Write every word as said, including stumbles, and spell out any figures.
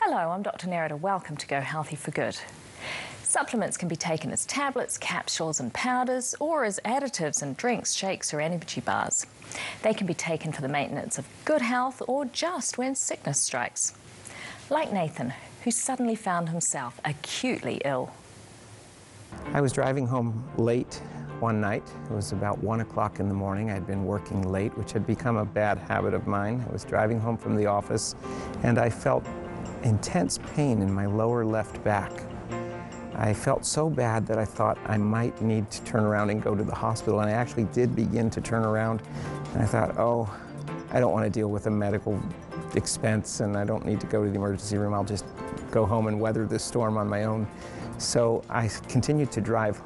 Hello, I'm Doctor Nerida. Welcome to Go Healthy for Good. Supplements can be taken as tablets, capsules and powders, or as additives in drinks, shakes or energy bars. They can be taken for the maintenance of good health or just when sickness strikes. Like Nathan, who suddenly found himself acutely ill. I was driving home late one night. It was about one o'clock in the morning. I'd been working late, which had become a bad habit of mine. I was driving home from the office and I felt intense pain in my lower left back. I felt so bad that I thought I might need to turn around and go to the hospital, and I actually did begin to turn around, and I thought, oh, I don't want to deal with a medical expense and I don't need to go to the emergency room. I'll just go home and weather this storm on my own. So I continued to drive